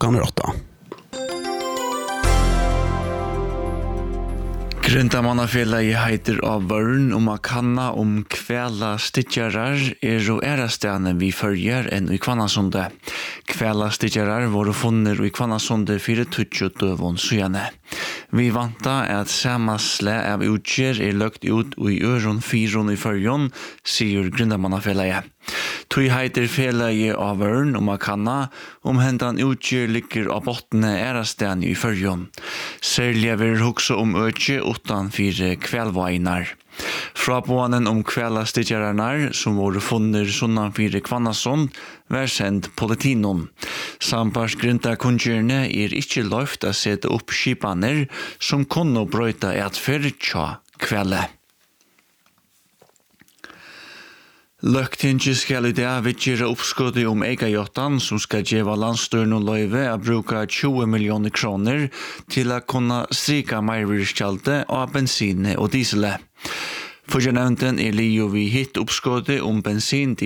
klockan 8. Grindamannafélagi heiter av vörn om att kanna om kvälla stitjarar och ärastane vi följer än i Kvannasunde. Kvälla stitjarar var funner i Kvannasunde 4 døvon sujane. Vi vanta at samma slä av utger lökt ut och i öron 4 i följon, säger Grindamannafélagi. Tui heiter félagi av vörn om att kanna om hentan utger ligger av bottene ärastane i följon. Særlig vil hugsa ökje utan fire kvällvainar. Frabånen om kvällastidjararnar som var funner sunnan fire Kvannasund var sendt politinon. Sampars grunta kungjerne ikkje løft å sette opp skipaner som kunne brøyta et fyrtja kvelle. Løgtingi skal i dag vidgjere oppskuddet om Eikajottan som skal gjeva landstøren og løyve å bruka 20 millioner kroner til å kunne strika meirvirskjaldet av bensin og diesel. Fyrtjanevnten lio vi hitt oppskuddet om bensin